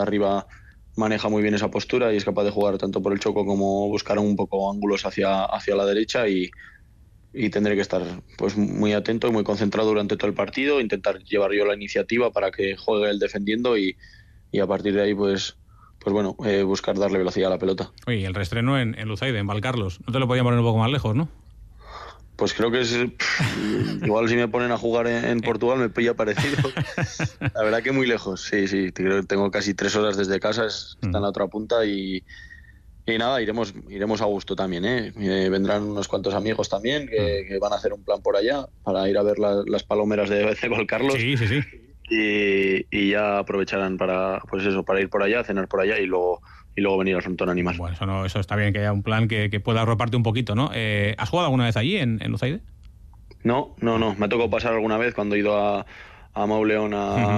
arriba maneja muy bien esa postura y es capaz de jugar tanto por el choco como buscar un poco ángulos hacia la derecha y tendré que estar pues muy atento y muy concentrado durante todo el partido, intentar llevar yo la iniciativa para que juegue él defendiendo y a partir de ahí pues bueno, buscar darle velocidad a la pelota. Oye, el reestreno en Luzaide, en Valcarlos, no te lo podían poner un poco más lejos, ¿no? Pues creo que es igual si me ponen a jugar en Portugal me pilla parecido. La verdad que muy lejos, sí, creo que tengo casi 3 horas desde casa, está en la otra punta y nada, iremos a gusto también, vendrán unos cuantos amigos también que van a hacer un plan por allá para ir a ver las palomeras de Valcarlos. Sí. Y ya aprovecharán para ir por allá, cenar por allá y luego venir al Frontón Animal. Bueno, eso está bien, que haya un plan que pueda arroparte un poquito, ¿no? ¿Has jugado alguna vez allí en Luzaide? No, me ha tocado pasar alguna vez cuando he ido a Mauleón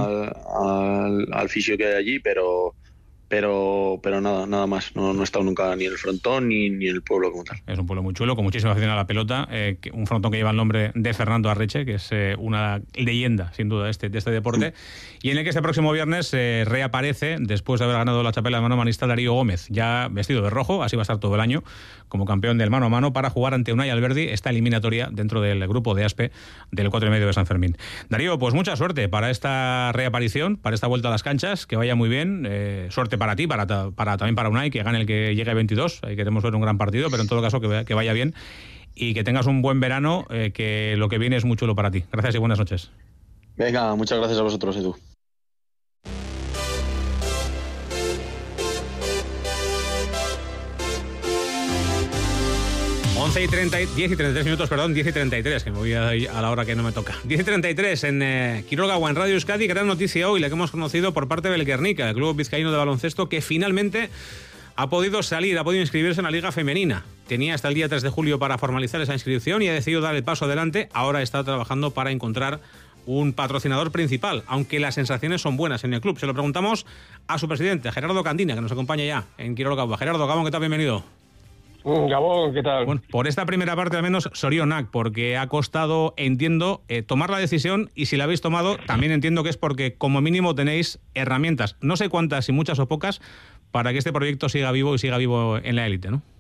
al fisio que hay allí, pero nada más. No he estado nunca ni en el Frontón ni en el pueblo como tal. Es un pueblo muy chulo, con muchísima afición a la pelota, un frontón que lleva el nombre de Fernando Arreche, que es una leyenda, sin duda, de este deporte, y en el que este próximo viernes reaparece, después de haber ganado la chapela de mano manista, Darío Gómez, ya vestido de rojo, así va a estar todo el año, como campeón del mano a mano, para jugar ante Unai Alberdi esta eliminatoria dentro del grupo de ASPE del 4,5 de San Fermín. Darío, pues mucha suerte para esta reaparición, para esta vuelta a las canchas, que vaya muy bien, suerte para ti, también para Unai, que gane el que llegue a 22, ahí queremos ver un gran partido, pero en todo caso que vaya bien y que tengas un buen verano, que lo que viene es muy chulo para ti. Gracias y buenas noches. Venga, muchas gracias a vosotros, Edu. Once y 10 y 33 minutos, perdón, 10 y 33, que me voy a la hora que no me toca. 10 y 33 en Quiroga o en Radio Euskadi. Gran noticia hoy, la que hemos conocido por parte del Guernica, el club vizcaíno de baloncesto, que finalmente ha podido inscribirse en la Liga Femenina. Tenía hasta el día 3 de julio para formalizar esa inscripción y ha decidido dar el paso adelante. Ahora está trabajando para encontrar un patrocinador principal, aunque las sensaciones son buenas en el club. Se lo preguntamos a su presidente, Gerardo Candina, que nos acompaña ya en Quiroga. Gerardo, Gabón, ¿qué tal? Bienvenido. Gabón, ¿qué tal? Bueno, por esta primera parte al menos sorionak, porque ha costado, entiendo, tomar la decisión, y si la habéis tomado, también entiendo que es porque como mínimo tenéis herramientas, no sé cuántas, si muchas o pocas, para que este proyecto siga vivo en la élite, ¿no?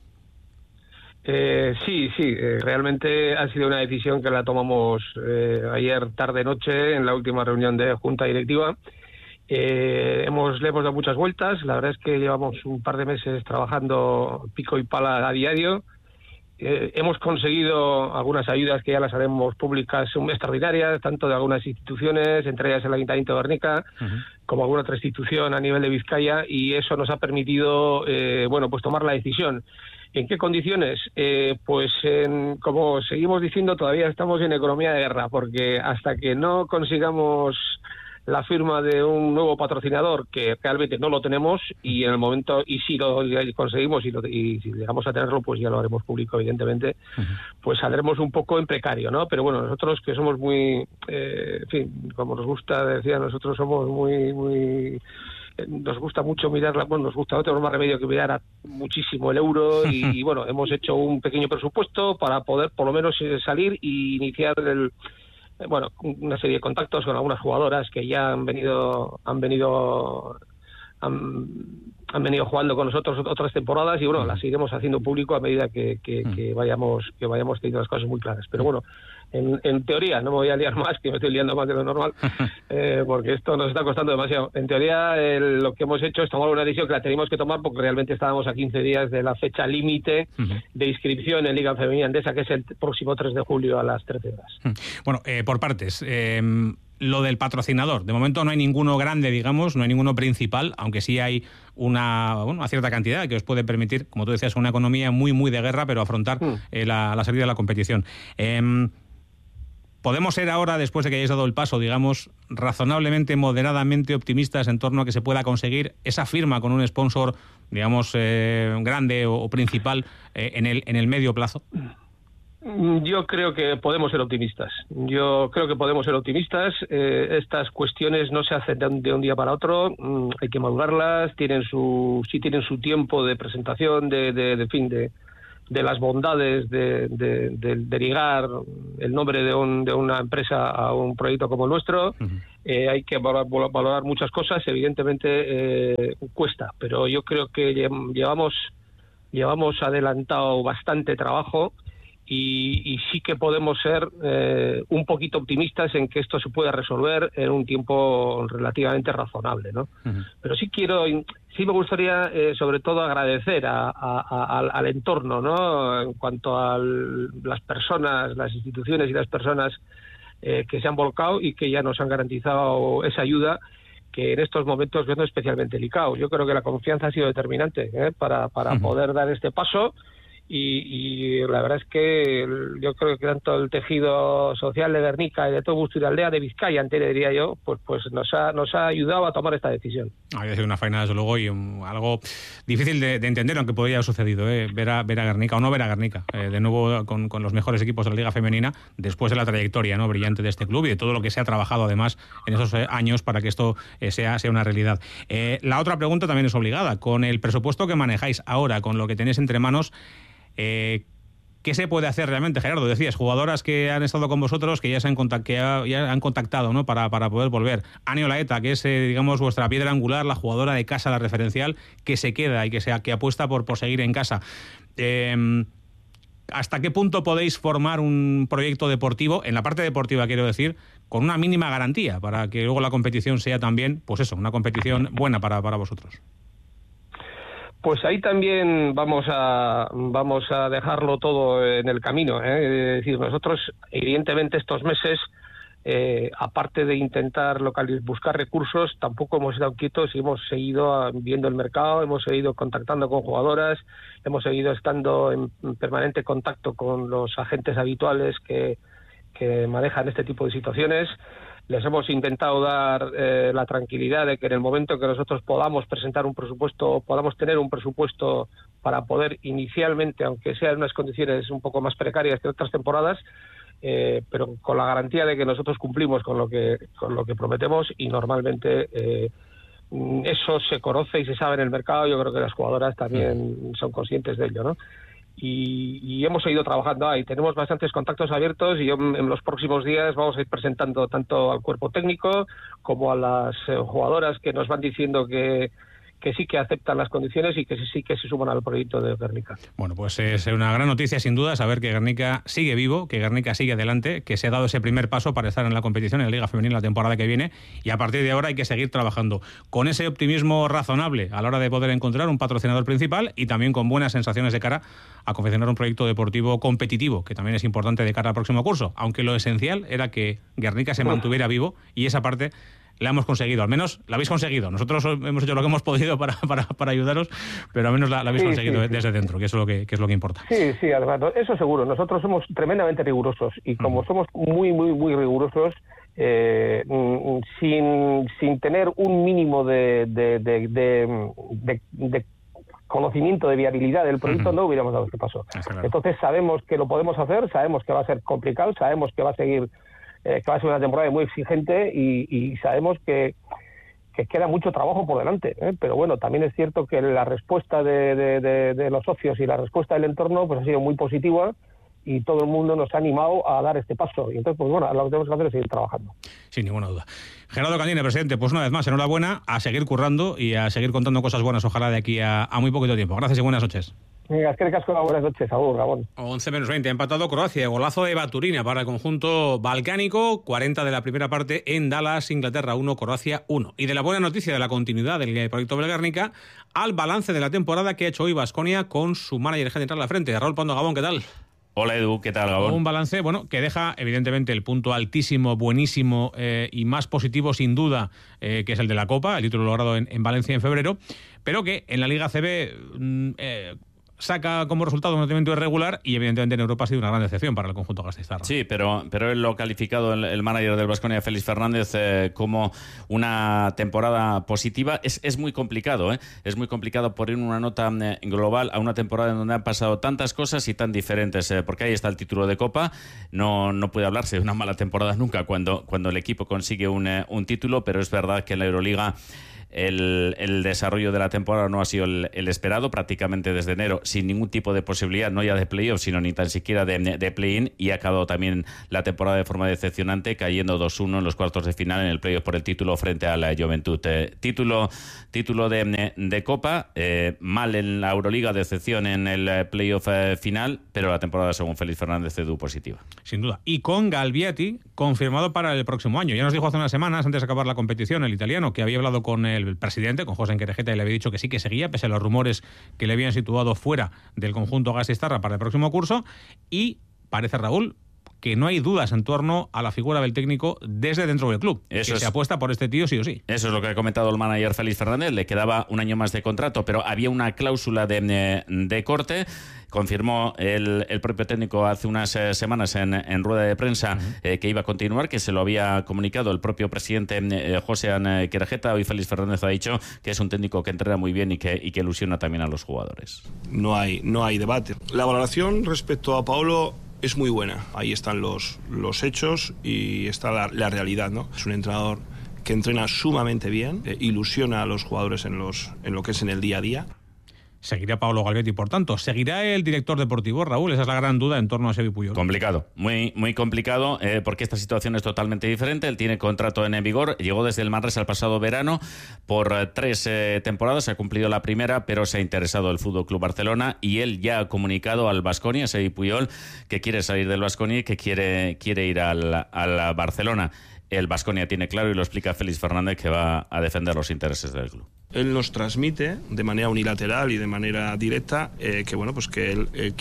Sí, realmente ha sido una decisión que la tomamos ayer tarde-noche en la última reunión de Junta Directiva. Le hemos dado muchas vueltas. La verdad es que llevamos un par de meses trabajando pico y pala a diario. Hemos conseguido algunas ayudas que ya las haremos públicas, extraordinarias, tanto de algunas instituciones, entre ellas el Ayuntamiento de Guernica, como alguna otra institución a nivel de Vizcaya, y eso nos ha permitido pues tomar la decisión. ¿En qué condiciones? Como seguimos diciendo, todavía estamos en economía de guerra, porque hasta que no consigamos la firma de un nuevo patrocinador, que realmente no lo tenemos, y en el momento, y si lo conseguimos y si llegamos a tenerlo, pues ya lo haremos público, evidentemente, pues saldremos un poco en precario, ¿no? Pero bueno, nosotros que somos muy, como nos gusta, decía, nosotros somos muy nos gusta mucho mirarla, nos gusta, no tenemos más remedio que mirar muchísimo el euro y bueno, hemos hecho un pequeño presupuesto para poder por lo menos salir y iniciar una serie de contactos con algunas jugadoras que ya han venido jugando con nosotros otras temporadas y bueno, las iremos haciendo público a medida que vayamos teniendo las cosas muy claras. Pero bueno, en teoría, no me voy a liar más, que me estoy liando más de lo normal, porque esto nos está costando demasiado. En teoría, lo que hemos hecho es tomar una decisión que la teníamos que tomar porque realmente estábamos a 15 días de la fecha límite de inscripción en Liga Femenina Endesa, que es el próximo 3 de julio a las 13 horas. Bueno, por partes. Lo del patrocinador, de momento no hay ninguno grande, digamos, no hay ninguno principal, aunque sí hay una cierta cantidad que os puede permitir, como tú decías, una economía muy, muy de guerra, pero afrontar la salida de la competición. ¿Podemos ser ahora, después de que hayáis dado el paso, digamos, razonablemente, moderadamente optimistas en torno a que se pueda conseguir esa firma con un sponsor, digamos, grande o principal en el medio plazo? Yo creo que podemos ser optimistas. Estas cuestiones no se hacen de un día para otro. Hay que madurarlas. Tienen su tiempo de presentación, de de las bondades de ligar el nombre de una empresa a un proyecto como el nuestro. Hay que valorar muchas cosas, evidentemente cuesta, pero yo creo que llevamos adelantado bastante trabajo y sí que podemos ser un poquito optimistas en que esto se pueda resolver en un tiempo relativamente razonable, ¿no? Pero sí me gustaría sobre todo agradecer al entorno, ¿no? En cuanto a las personas, las instituciones y las personas que se han volcado y que ya nos han garantizado esa ayuda, que en estos momentos es especialmente delicado. Yo creo que la confianza ha sido determinante para poder dar este paso. Y la verdad es que yo creo que tanto el tejido social de Guernica y de todo Busturialdea, de Vizcaya entera, diría yo, pues nos ha ayudado a tomar esta decisión. Había sido una faena, desde luego, y algo difícil de entender, aunque podría haber sucedido, ver a Guernica o no ver a Guernica, de nuevo con los mejores equipos de la Liga Femenina, después de la trayectoria, ¿no?, brillante de este club y de todo lo que se ha trabajado, además, en esos años para que esto sea una realidad. La otra pregunta también es obligada. Con el presupuesto que manejáis ahora, con lo que tenéis entre manos, ¿qué se puede hacer realmente, Gerardo? Decías, jugadoras que han estado con vosotros, que ya han contactado, ¿no?, para poder volver. Ani Olaeta, que es, digamos, vuestra piedra angular, la jugadora de casa, la referencial, que se queda y que apuesta por seguir en casa. ¿Hasta qué punto podéis formar un proyecto deportivo, en la parte deportiva quiero decir, con una mínima garantía, para que luego la competición sea también, pues eso, una competición buena para vosotros? Pues ahí también vamos a dejarlo todo en el camino, Es decir, nosotros, evidentemente, estos meses, aparte de intentar buscar recursos, tampoco hemos estado quietos y hemos seguido viendo el mercado, hemos seguido contactando con jugadoras, hemos seguido estando en permanente contacto con los agentes habituales que manejan este tipo de situaciones. Les hemos intentado dar la tranquilidad de que en el momento que nosotros podamos presentar un presupuesto, podamos tener un presupuesto para poder inicialmente, aunque sea en unas condiciones un poco más precarias que otras temporadas, pero con la garantía de que nosotros cumplimos con lo que prometemos, y normalmente eso se conoce y se sabe en el mercado. Yo creo que las jugadoras también son conscientes de ello, ¿no? Y hemos seguido trabajando ahí. Tenemos bastantes contactos abiertos y en los próximos días vamos a ir presentando tanto al cuerpo técnico como a las jugadoras que nos van diciendo que sí que aceptan las condiciones y que sí que se suman al proyecto de Guernica. Bueno, pues es una gran noticia, sin duda, saber que Guernica sigue vivo, que Guernica sigue adelante, que se ha dado ese primer paso para estar en la competición, en la Liga Femenina, la temporada que viene, y a partir de ahora hay que seguir trabajando con ese optimismo razonable a la hora de poder encontrar un patrocinador principal y también con buenas sensaciones de cara a confeccionar un proyecto deportivo competitivo, que también es importante de cara al próximo curso, aunque lo esencial era que Guernica se mantuviera vivo, y esa parte la hemos conseguido, al menos la habéis conseguido. Nosotros hemos hecho lo que hemos podido para ayudaros, pero al menos la habéis conseguido desde dentro, que es lo que importa. Sí, Alberto, eso seguro. Nosotros somos tremendamente rigurosos y como somos muy, muy, muy rigurosos, sin tener un mínimo de conocimiento de viabilidad del proyecto, no hubiéramos dado este paso. Claro. Entonces sabemos que lo podemos hacer, sabemos que va a ser complicado, sabemos que va a ser una temporada muy exigente y sabemos que queda mucho trabajo por delante, pero bueno, también es cierto que la respuesta de los socios y la respuesta del entorno pues ha sido muy positiva y todo el mundo nos ha animado a dar este paso, y entonces pues bueno, lo que tenemos que hacer es seguir trabajando. Sin ninguna duda. Gerardo Candine, presidente, pues una vez más, enhorabuena, a seguir currando y a seguir contando cosas buenas, ojalá de aquí a muy poquito tiempo. Gracias y buenas noches. Venga, es que buenas noches, Agur, Gabón. 11-20, ha empatado Croacia, golazo de Baturina para el conjunto balcánico, 40 de la primera parte en Dallas, Inglaterra 1, Croacia 1. Y de la buena noticia de la continuidad del proyecto Guernica al balance de la temporada que ha hecho hoy Baskonia con su manager general a la frente. Raúl Pando, Gabón, ¿qué tal? Hola Edu, ¿qué tal, Gabón? Un balance, bueno, que deja evidentemente el punto altísimo, buenísimo y más positivo sin duda, que es el de la Copa, el título logrado en Valencia en febrero, pero que en la Liga CB saca como resultado un rendimiento irregular y evidentemente en Europa ha sido una gran decepción para el conjunto gasteiztarra. Sí, pero él lo ha calificado el manager del Baskonia, Félix Fernández, como una temporada positiva. Es muy complicado, es muy complicado poner una nota global a una temporada en donde han pasado tantas cosas y tan diferentes, porque ahí está el título de Copa. No puede hablarse de una mala temporada nunca cuando el equipo consigue un título, pero es verdad que en la Euroliga el desarrollo de la temporada no ha sido el esperado, prácticamente desde enero, sin ningún tipo de posibilidad, no ya de playoff, sino ni tan siquiera de play-in, y ha acabado también la temporada de forma decepcionante, cayendo 2-1 en los cuartos de final en el playoff por el título frente a la Juventud. Título de Copa, mal en la Euroliga, decepción en el playoff final, pero la temporada, según Félix Fernández, Edu, positiva. Sin duda. Y con Galvietti confirmado para el próximo año. Ya nos dijo hace unas semanas, antes de acabar la competición, el italiano, que había hablado con el presidente, con José Enquerejeta, y le había dicho que sí que seguía, pese a los rumores que le habían situado fuera del conjunto Gazistarra para el próximo curso. Y parece, Raúl, que no hay dudas en torno a la figura del técnico desde dentro del club. Se apuesta por este tío sí o sí. Eso es lo que ha comentado el manager Félix Fernández. Le quedaba un año más de contrato, pero había una cláusula de corte. Confirmó el propio técnico hace unas semanas en rueda de prensa que iba a continuar, que se lo había comunicado el propio presidente José Enquerejeta. Hoy Félix Fernández ha dicho que es un técnico que entrena muy bien y que ilusiona también a los jugadores. No hay debate. La valoración respecto a Paolo es muy buena. Ahí están los hechos y está la realidad, ¿no? Es un entrenador que entrena sumamente bien, ilusiona a los jugadores en lo que es en el día a día. Seguirá Paolo Galvietti, por tanto. ¿Seguirá el director deportivo, Raúl? Esa es la gran duda en torno a Xevi Puyol. Complicado, muy complicado, porque esta situación es totalmente diferente. Él tiene contrato en vigor, llegó desde el Manresa el pasado verano por 3 temporadas, ha cumplido la primera, pero se ha interesado el FC Barcelona y él ya ha comunicado al Baskonia, Xevi Puyol, que quiere salir del Baskonia y que quiere ir al Barcelona. El Baskonia tiene claro, y lo explica Félix Fernández, que va a defender los intereses del club. Él nos transmite de manera unilateral y de manera directa que bueno, pues que él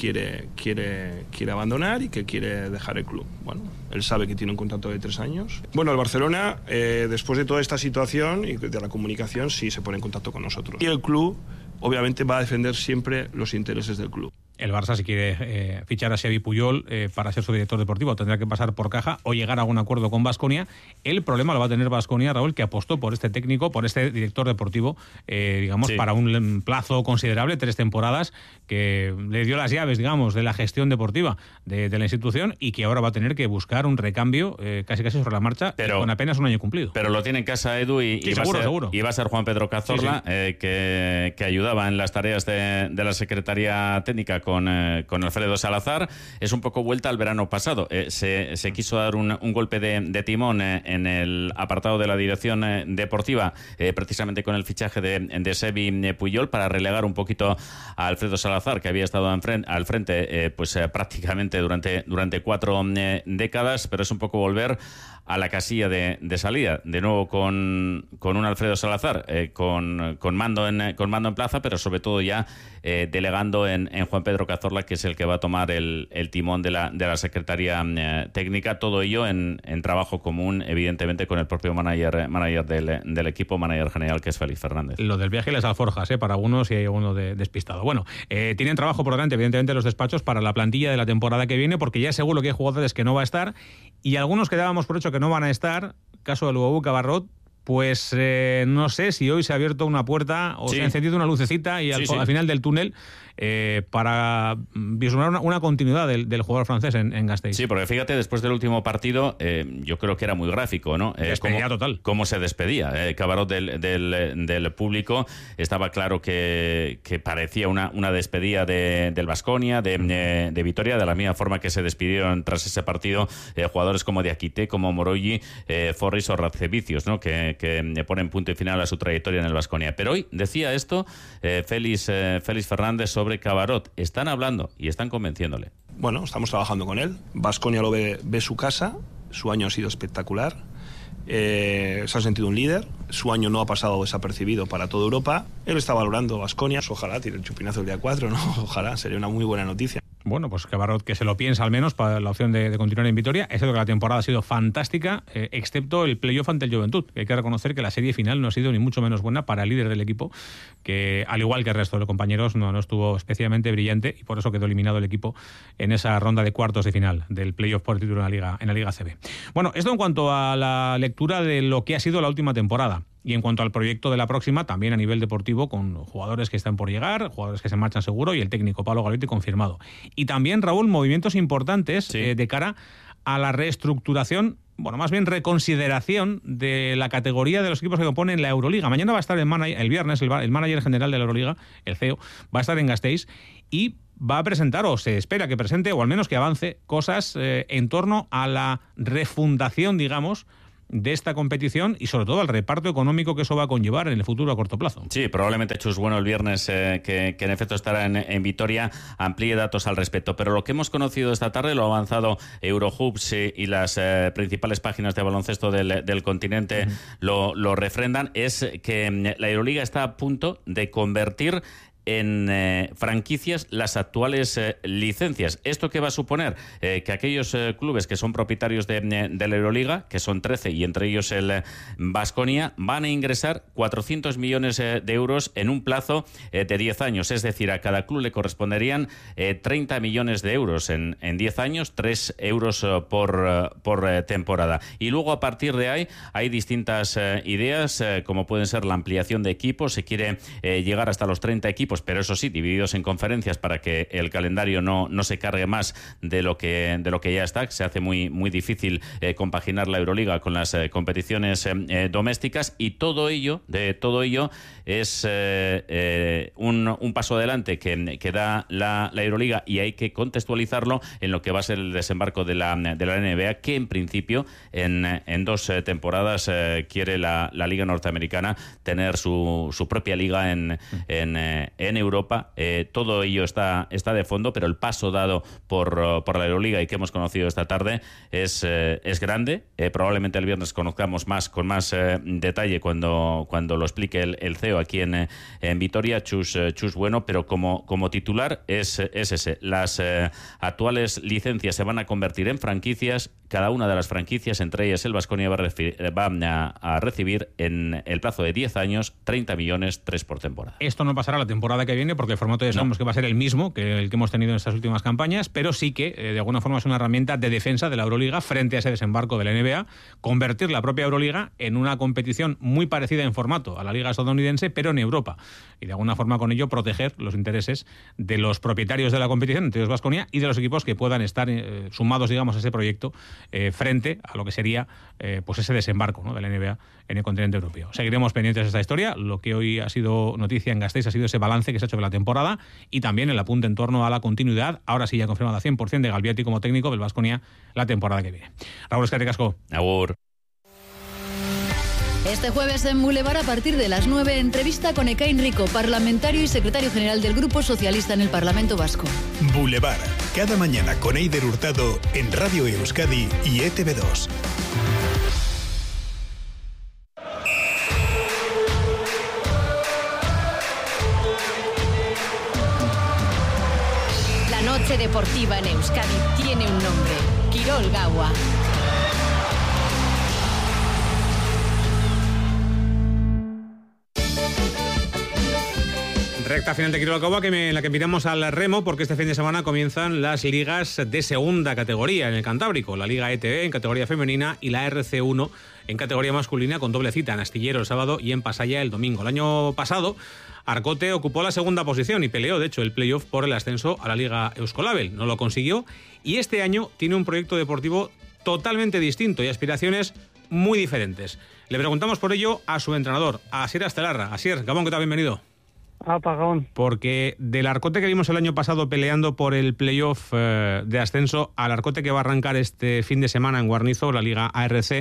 quiere abandonar y que quiere dejar el club. Bueno, él sabe que tiene un contrato de 3 años. Bueno, el Barcelona, después de toda esta situación y de la comunicación, sí se pone en contacto con nosotros. Y el club, obviamente, va a defender siempre los intereses del club. El Barça, si quiere fichar a Xevi Puyol para ser su director deportivo, tendrá que pasar por caja o llegar a algún acuerdo con Baskonia. El problema lo va a tener Baskonia, Raúl, que apostó por este técnico, por este director deportivo, digamos, sí, para un plazo considerable, 3 temporadas, que le dio las llaves, digamos, de la gestión deportiva de la institución, y que ahora va a tener que buscar un recambio casi sobre la marcha, con apenas un año cumplido. Pero lo tiene en casa, Edu, y seguro. Va a ser Juan Pedro Cazorla, sí. Que ayudaba en las tareas de la Secretaría Técnica con Alfredo Salazar. Es un poco vuelta al verano pasado. Se quiso dar un golpe de timón en el apartado de la dirección deportiva, precisamente con el fichaje de Xevi Puyol, para relegar un poquito a Alfredo Salazar, que había estado al frente prácticamente durante 4 décadas, pero es un poco volver a la casilla de salida, de nuevo con un Alfredo Salazar, con mando en plaza, pero sobre todo ya delegando en Juan Pedro Cazorla, que es el que va a tomar el timón de la Secretaría Técnica. Todo ello en trabajo común, evidentemente, con el propio manager del equipo, manager general, que es Félix Fernández. Lo del viaje y las alforjas, para algunos, y hay alguno despistado. Bueno, tienen trabajo por delante, evidentemente, los despachos para la plantilla de la temporada que viene, porque ya seguro que hay jugadores que no va a estar, y algunos que dábamos por hecho que no van a estar, caso de Luobu Cabarrot. Pues no sé si hoy se ha abierto una puerta o se ha encendido una lucecita y al final del túnel para vislumbrar una continuidad del jugador francés en Gasteiz. Sí, porque fíjate, después del último partido, yo creo que era muy gráfico, ¿no? Despedida total. Cómo se despedía. Cabarot del público. Estaba claro que parecía una despedida del Baskonia, de Vitoria, de la misma forma que se despidieron tras ese partido jugadores como Diakité, como Moroyi, Forris o Radzevicius, ¿no? Que ponen punto y final a su trayectoria en el Baskonia. Pero hoy decía esto Félix Fernández sobre Cabarot. Están hablando y están convenciéndole. Bueno, estamos trabajando con él. Baskonia lo ve su casa. Su año ha sido espectacular. Se ha sentido un líder. Su año no ha pasado desapercibido para toda Europa. Él está valorando Baskonia. Ojalá tire el chupinazo el día 4, ¿no? Ojalá, sería una muy buena noticia. Bueno, pues Cabarot que se lo piensa al menos para la opción de continuar en Vitoria. Es cierto que la temporada ha sido fantástica, excepto el playoff ante el Juventud, que hay que reconocer que la serie final no ha sido ni mucho menos buena para el líder del equipo, que al igual que el resto de los compañeros no estuvo especialmente brillante, y por eso quedó eliminado el equipo en esa ronda de cuartos de final del playoff por el título en la Liga CB. Bueno, esto en cuanto a la lectura de lo que ha sido la última temporada. Y en cuanto al proyecto de la próxima, también a nivel deportivo, con jugadores que están por llegar, jugadores que se marchan seguro, y el técnico Paolo Galvietti confirmado. Y también, Raúl, movimientos importantes de cara a la reestructuración, bueno, más bien reconsideración de la categoría de los equipos que componen la Euroliga. Mañana va a estar el viernes, el manager general de la Euroliga, el CEO, va a estar en Gasteiz y va a presentar, o se espera que presente, o al menos que avance, cosas en torno a la refundación, digamos, de esta competición y sobre todo al reparto económico que eso va a conllevar en el futuro a corto plazo. Sí, probablemente Chus Bueno el viernes, que en efecto estará en Vitoria, amplíe datos al respecto. Pero lo que hemos conocido esta tarde, lo ha avanzado Eurohoops y las principales páginas de baloncesto del continente lo refrendan, es que la Euroliga está a punto de convertir en franquicias las actuales licencias. ¿Esto qué va a suponer? Que aquellos clubes que son propietarios de la Euroliga, que son 13 y entre ellos el Baskonia, van a ingresar 400 millones de euros en un plazo de 10 años. Es decir, a cada club le corresponderían 30 millones de euros en 10 años, 3 euros por temporada. Y luego a partir de ahí hay distintas ideas, como pueden ser la ampliación de equipos. Se quiere llegar hasta los 30 equipos, pero eso sí, divididos en conferencias para que el calendario no se cargue más de lo que ya está. Se hace muy difícil compaginar la Euroliga con las competiciones domésticas, y todo ello es un paso adelante que da la Euroliga, y hay que contextualizarlo en lo que va a ser el desembarco de la NBA, que en principio en 2 temporadas quiere la Liga Norteamericana tener su propia liga en Europa. Todo ello está de fondo, pero el paso dado por la Euroliga y que hemos conocido esta tarde es grande. Probablemente el viernes conozcamos con más detalle cuando lo explique el CEO aquí en Vitoria, Chus Bueno, pero como titular es ese. Las actuales licencias se van a convertir en franquicias. Cada una de las franquicias, entre ellas el Baskonia, va a recibir en el plazo de 10 años 30 millones, 3 por temporada. Esto no pasará la temporada que viene porque el formato ya sabemos que va a ser el mismo que el que hemos tenido en estas últimas campañas, pero sí que de alguna forma es una herramienta de defensa de la Euroliga frente a ese desembarco de la NBA, convertir la propia Euroliga en una competición muy parecida en formato a la Liga estadounidense, pero en Europa, y de alguna forma con ello proteger los intereses de los propietarios de la competición, entre ellos Baskonia, y de los equipos que puedan estar sumados, digamos, a ese proyecto frente a lo que sería pues ese desembarco, ¿no?, de la NBA en el continente europeo. Seguiremos pendientes de esta historia. Lo que hoy ha sido noticia en Gasteiz ha sido ese balance que se ha hecho de la temporada y también el apunte en torno a la continuidad, ahora sí ya confirmada 100% de Galbiati como técnico del Baskonia la temporada que viene. Raúl, eskerrik asko. Agur. Este jueves en Boulevard, a partir de las 9, entrevista con Ekain Rico, parlamentario y secretario general del Grupo Socialista en el Parlamento Vasco. Boulevard, cada mañana con Eider Hurtado en Radio Euskadi y ETV2. La noche deportiva en Euskadi tiene un nombre: Kirol Gaua. Recta final de Kirol Gaua en la que miramos al remo, porque este fin de semana comienzan las ligas de segunda categoría en el Cantábrico, la Liga ETB en categoría femenina y la RC1 en categoría masculina, con doble cita en Astillero el sábado y en Pasaya el domingo. El año pasado Arcote ocupó la segunda posición y peleó, de hecho, el playoff por el ascenso a la Liga Euskolabel. No lo consiguió, y este año tiene un proyecto deportivo totalmente distinto y aspiraciones muy diferentes. Le preguntamos por ello a su entrenador, a Asier Astelarra. Asier, Gabón, ¿qué tal? Bienvenido. Apagón. Porque del Arcote que vimos el año pasado peleando por el playoff de ascenso al Arcote que va a arrancar este fin de semana en Guarnizo, la Liga ARC,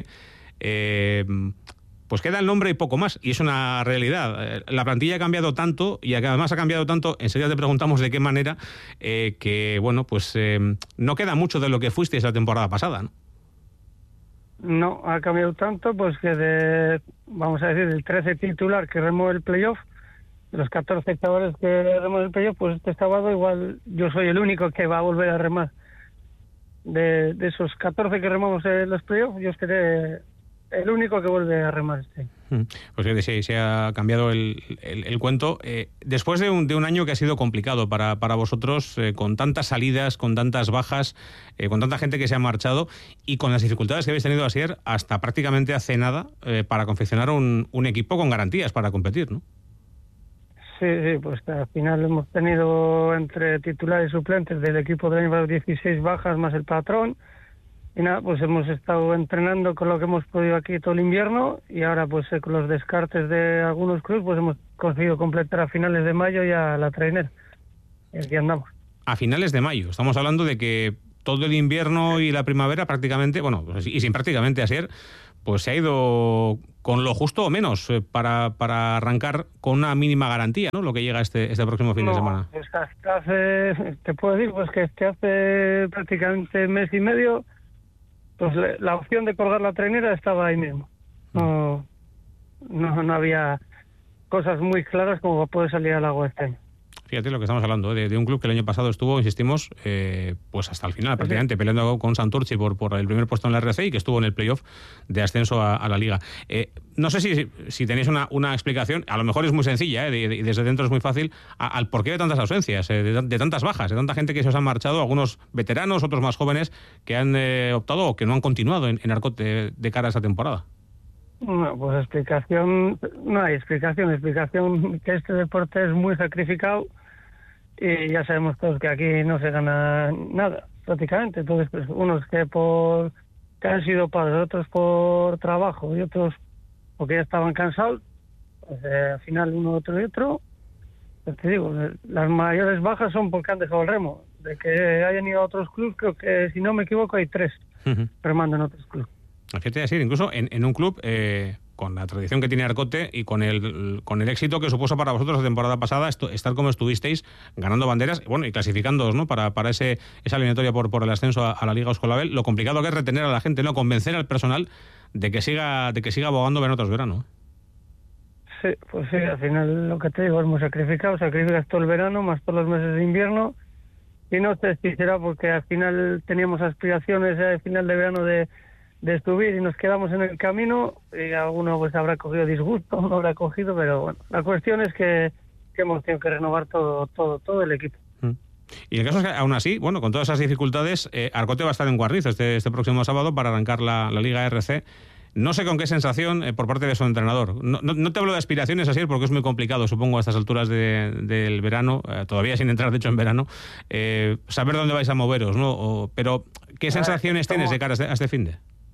pues queda el nombre y poco más, y es una realidad. La plantilla ha cambiado tanto, y además ha cambiado tanto, enseguida te preguntamos de qué manera, que bueno, pues no queda mucho de lo que fuisteis la temporada pasada, ¿no? No, ha cambiado tanto, pues que vamos a decir, del 13 titular que remó el playoff, de los 14 chavales que remó el playoff, pues este sábado igual yo soy el único que va a volver a remar. De esos 14 que remamos en los playoffs, yo seré el único que vuelve a remar este. Pues sí, se ha cambiado el cuento. Después de un año que ha sido complicado para vosotros, con tantas salidas, con tantas bajas, con tanta gente que se ha marchado y con las dificultades que habéis tenido ayer hasta prácticamente hace nada para confeccionar un equipo con garantías para competir, ¿no? Sí, pues al final hemos tenido entre titulares y suplentes del equipo del año 16 bajas más el patrón. Y nada, pues hemos estado entrenando con lo que hemos podido aquí todo el invierno y ahora pues con los descartes de algunos clubes pues hemos conseguido completar a finales de mayo ya la trainer. Y aquí andamos. A finales de mayo. Estamos hablando de que todo el invierno y la primavera prácticamente, bueno, y sin prácticamente Asier, pues se ha ido con lo justo o menos para arrancar con una mínima garantía, ¿no? Lo que llega este próximo fin de semana. Pues hasta hace, te puedo decir, pues que hace prácticamente mes y medio, pues la opción de colgar la trainera estaba ahí mismo. No había cosas muy claras como puede salir al agua este año. Fíjate lo que estamos hablando, de un club que el año pasado estuvo, insistimos, pues hasta el final prácticamente, peleando con Santurce por el primer puesto en la RC y que estuvo en el playoff de ascenso a la Liga. No sé si tenéis una explicación, a lo mejor es muy sencilla, y desde dentro es muy fácil, al porqué de tantas ausencias, de tantas bajas, de tanta gente que se os han marchado, algunos veteranos, otros más jóvenes, que han optado o que no han continuado en Arcote de cara a esta temporada. No, pues explicación, no hay explicación que este deporte es muy sacrificado y ya sabemos todos que aquí no se gana nada, prácticamente. Entonces, pues unos que han sido padres, otros por trabajo y otros porque ya estaban cansados, pues al final uno, otro y otro, pues te digo, las mayores bajas son porque han dejado el remo. De que hayan ido a otros clubes, creo que si no me equivoco hay 3 remando en otros clubes. Fíjate, decir, incluso en un club con la tradición que tiene Arcote y con el éxito que supuso para vosotros la temporada pasada estar como estuvisteis, ganando banderas, bueno, y clasificándoos, ¿no? Para esa eliminatoria por el ascenso a la Liga Euskolabel, lo complicado que es retener a la gente, ¿no? Convencer al personal de que siga abogando verano tras verano. Sí, pues sí, al final lo que te digo es muy sacrificado, sacrificas todo el verano más todos los meses de invierno y no sé si será porque al final teníamos aspiraciones al final de verano de subir y nos quedamos en el camino y alguno pues habrá cogido disgusto, no habrá cogido, pero bueno, la cuestión es que hemos tenido que renovar todo el equipo. Y el caso es que aún así, bueno, con todas esas dificultades, Arcote va a estar en Guarriz este próximo sábado para arrancar la Liga RC. No sé con qué sensación por parte de su entrenador. No te hablo de aspiraciones así porque es muy complicado, supongo, a estas alturas del verano, todavía sin entrar de hecho en verano, saber dónde vais a moveros, ¿no? Pero, ¿qué sensaciones tienes de cara a este finde?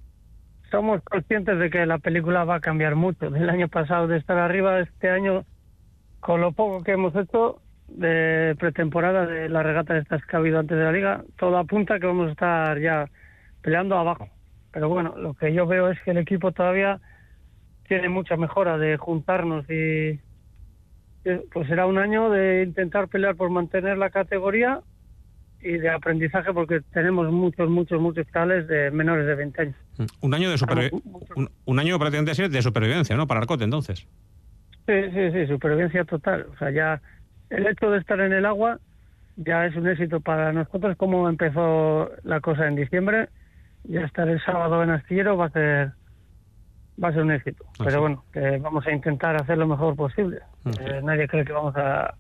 Somos conscientes de que la película va a cambiar mucho. Del año pasado de estar arriba, este año, con lo poco que hemos hecho de pretemporada de las regatas estas que ha habido antes de la Liga, todo apunta a que vamos a estar ya peleando abajo. Pero bueno, lo que yo veo es que el equipo todavía tiene mucha mejora de juntarnos y pues será un año de intentar pelear por mantener la categoría y de aprendizaje porque tenemos muchos chavales de menores de 20 años. Un año un año prácticamente de supervivencia, ¿no? Para Arcote, entonces. Sí, supervivencia total. O sea, ya el hecho de estar en el agua ya es un éxito para nosotros. Como empezó la cosa en diciembre, ya estar el sábado en Astillero va a ser un éxito. Pero bueno, que vamos a intentar hacer lo mejor posible. Nadie cree que vamos a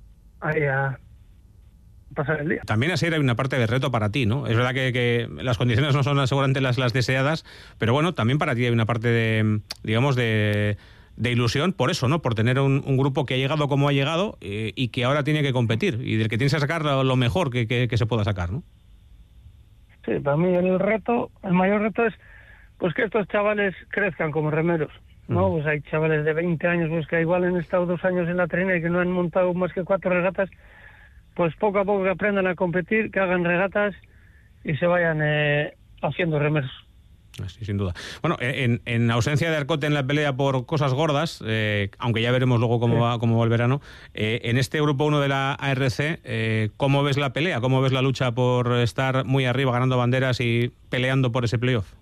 pasar el día. También así hay una parte de reto para ti, ¿no? Es verdad que las condiciones no son seguramente las deseadas, pero bueno, también para ti hay una parte de, digamos, de ilusión por eso, ¿no? Por tener un grupo que ha llegado como ha llegado y que ahora tiene que competir y del que tienes que sacar lo mejor que se pueda sacar, ¿no? Sí, para mí el mayor reto es pues que estos chavales crezcan como remeros, ¿no? Pues hay chavales de 20 años pues que igual han estado 2 años en la trainer y que no han montado más que 4 regatas, pues poco a poco que aprendan a competir, que hagan regatas y se vayan haciendo remeros. Sí, sin duda. Bueno, en ausencia de Arcote en la pelea por cosas gordas, aunque ya veremos luego cómo va el verano, en este grupo 1 de la ARC, ¿cómo ves la pelea? ¿Cómo ves la lucha por estar muy arriba, ganando banderas y peleando por ese playoff?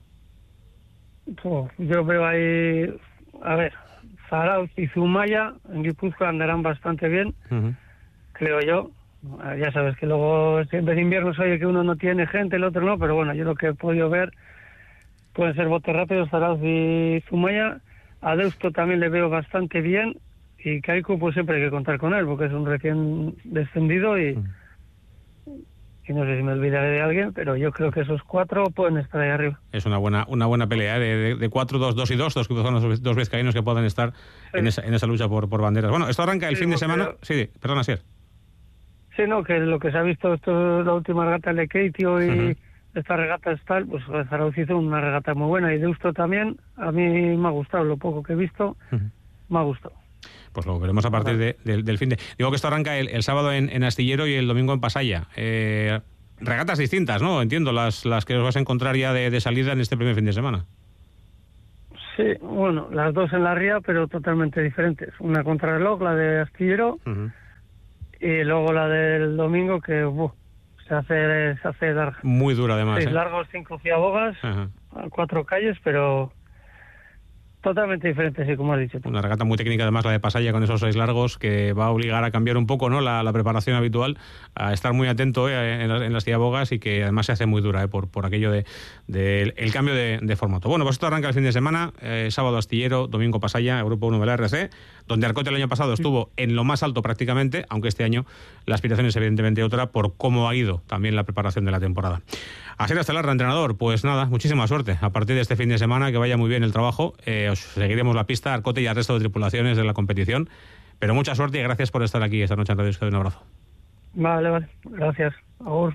Yo veo ahí, a ver, Zarauz y Zumaya en Guipúzcoa andarán bastante bien, creo yo. Ya sabes que luego siempre en invierno se oye que uno no tiene gente, el otro no, pero bueno, yo lo que he podido ver pueden ser botes rápidos, Zarauz y Zumaya. A Deusto también le veo bastante bien y Kaiku pues siempre hay que contar con él porque es un recién descendido y no sé si me olvidaré de alguien, pero yo creo que esos 4 pueden estar ahí arriba. Es una buena pelea de 4, 2 y 2, son los 2 vizcaínos que pueden estar en esa lucha por banderas. Bueno, esto arranca el fin de semana. Sí, perdona, Asier. Sí, no, que lo que se ha visto, esto es la última regata de Keitio y estas regatas tal, pues Zarauz hizo una regata muy buena y Deusto también. A mí me ha gustado, lo poco que he visto, me ha gustado. Pues lo veremos a partir del fin de... Digo que esto arranca el sábado en Astillero y el domingo en Pasaya. Regatas distintas, ¿no? Entiendo, las que os vas a encontrar ya de salida en este primer fin de semana. Sí, bueno, las dos en la ría, pero totalmente diferentes. Una contrarreloj, la de Astillero, y luego la del domingo, que se hace larga. Muy dura, además. 6 largos, 5 ciabogas, 4 calles, pero totalmente diferente, sí, como has dicho tú. Una regata muy técnica, además, la de Pasaya, con esos 6 largos, que va a obligar a cambiar un poco, ¿no?, la preparación habitual, a estar muy atento en las ciabogas, y que además se hace muy dura por aquello el cambio de formato. Bueno, pues esto arranca el fin de semana, sábado Astillero, domingo Pasaya, Grupo 1 de la RC, donde Arcote el año pasado estuvo en lo más alto prácticamente, aunque este año la aspiración es evidentemente otra por cómo ha ido también la preparación de la temporada. Asier Astelarra, entrenador, pues nada, muchísima suerte a partir de este fin de semana, que vaya muy bien el trabajo. Os seguiremos la pista, Arcote y al resto de tripulaciones de la competición, pero mucha suerte y gracias por estar aquí esta noche en Radio Euskadi. Un abrazo. Vale, gracias. Agur.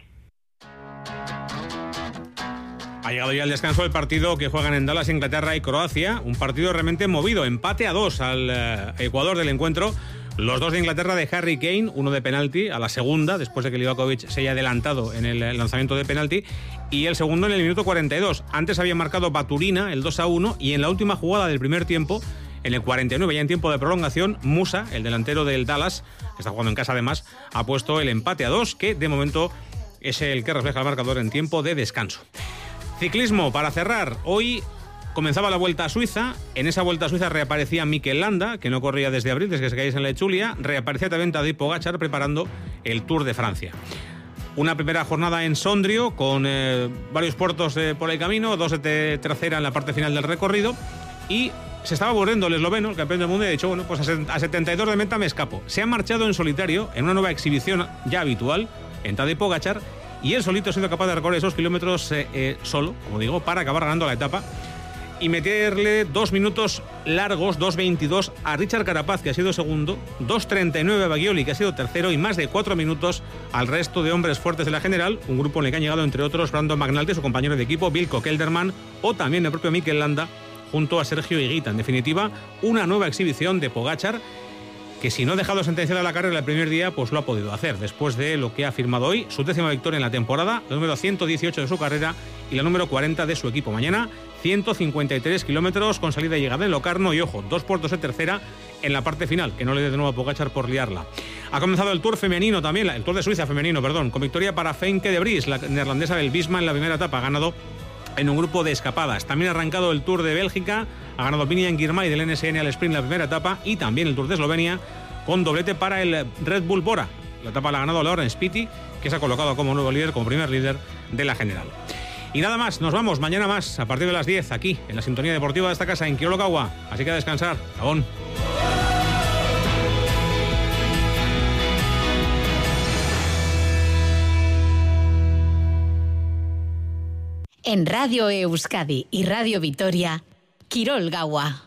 Ha llegado ya el descanso del partido que juegan en Dallas, Inglaterra y Croacia, un partido realmente movido, empate a 2 al Ecuador del encuentro. Los dos de Inglaterra de Harry Kane, uno de penalti a la segunda, después de que Livakovic se haya adelantado en el lanzamiento de penalti, y el segundo en el minuto 42. Antes había marcado Baturina el 2-1, y en la última jugada del primer tiempo, en el 49, ya en tiempo de prolongación, Musa, el delantero del Dallas, que está jugando en casa además, ha puesto el empate a 2, que de momento es el que refleja el marcador en tiempo de descanso. Ciclismo, para cerrar, hoy comenzaba la Vuelta a Suiza. En esa Vuelta a Suiza reaparecía Mikel Landa, que no corría desde abril, desde que se caíse en la Echulia. Reaparecía también Tadej Pogačar preparando el Tour de Francia. Una primera jornada en Sondrio, con varios puertos por el camino, 2 de tercera en la parte final del recorrido, y se estaba aburriendo el esloveno, el campeón del mundo, y ha dicho, bueno, pues a 72 de meta me escapo. Se ha marchado en solitario, en una nueva exhibición ya habitual, en Tadej Pogačar, y él solito ha sido capaz de recorrer esos kilómetros solo, como digo, para acabar ganando la etapa y meterle 2 minutos largos, 2.22 a Richard Carapaz, que ha sido segundo, 2.39 a Bagioli, que ha sido tercero, y más de 4 minutos al resto de hombres fuertes de la general, un grupo en el que han llegado entre otros Brandon McNulty, su compañero de equipo, Wilco Kelderman, o también el propio Mikel Landa junto a Sergio Higuita. En definitiva, una nueva exhibición de Pogačar, que si no ha dejado sentenciada la carrera el primer día, pues lo ha podido hacer, después de lo que ha firmado hoy, su 10ª victoria en la temporada, la número 118 de su carrera y la número 40 de su equipo. Mañana, 153 kilómetros con salida y llegada en Locarno, y ojo, 2 puertos de tercera en la parte final, que no le dé de nuevo a Pogačar por liarla. Ha comenzado el Tour femenino también, el Tour de Suiza femenino, perdón, con victoria para Femke de Vries, la neerlandesa del Visma, en la primera etapa, ha ganado en un grupo de escapadas. También ha arrancado el Tour de Bélgica, ha ganado Binian Girmay del NSN al sprint en la primera etapa, y también el Tour de Eslovenia, con doblete para el Red Bull Bora. La etapa la ha ganado Lauren Spiti, que se ha colocado como nuevo líder, como primer líder de la general. Y nada más, nos vamos mañana más, a partir de las 10, aquí, en la sintonía deportiva de esta casa, en Kirol Gaua. Así que a descansar. Gabón. En Radio Euskadi y Radio Vitoria, Kirol Gaua.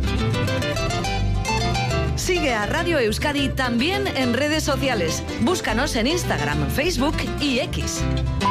Sigue a Radio Euskadi también en redes sociales. Búscanos en Instagram, Facebook y X.